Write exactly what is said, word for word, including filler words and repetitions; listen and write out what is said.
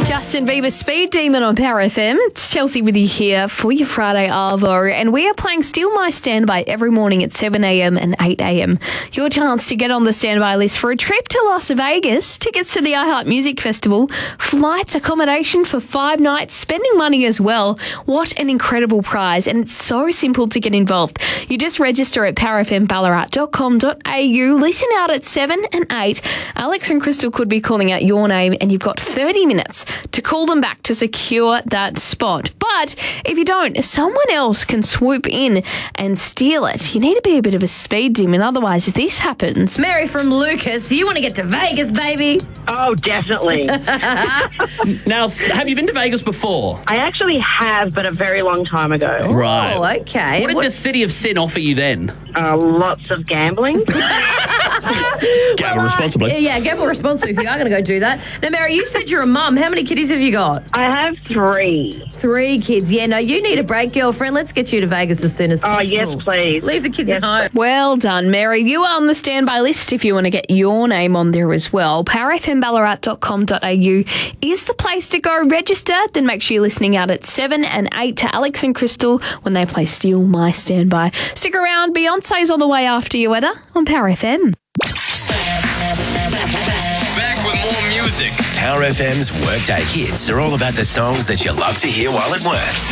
Justin Bieber's Speed Demon on Power F M. It's Chelsea with you here for your Friday Arvo, and we are playing Steal My Standby every morning at seven a.m. and eight a.m. Your chance to get on the standby list for a trip to Las Vegas, tickets to the iHeart Music Festival, flights, accommodation for five nights, spending money as well. What an incredible prize, and it's so simple to get involved. You just register at power f m ballarat dot com dot a u. Listen out at seven and eight. Alex and Crystal could be calling out your name, and you've got thirty minutes to call them back to secure that spot. But if you don't, someone else can swoop in and steal it. You need to be a bit of a speed demon, otherwise this happens. Mary from Lucas, you want to get to Vegas, baby? Oh, definitely. Now, have you been to Vegas before? I actually have, but a very long time ago. Right. Oh, okay. What did the City of Sin offer you then? Uh, lots of gambling. Gamble responsibly. Yeah, gamble responsibly if you are going to go do that. Now, Mary, you said you're a mum. How many kiddies have you got? I have three. Three kids. Yeah, no, you need a break, girlfriend. Let's get you to Vegas as soon as Oh, possible. yes, please. Leave the kids Yes, at home. Well done, Mary. You are on the standby list if you want to get your name on there as well. power f m ballarat dot com dot a u is the place to go register. Then make sure you're listening out at seven and eight to Alex and Crystal when they play Steal My Standby. Stick around. Beyonce's on the way after you, Edda, on Power F M. Back with more music. Power F M's Workday Hits are all about the songs that you love to hear while at work.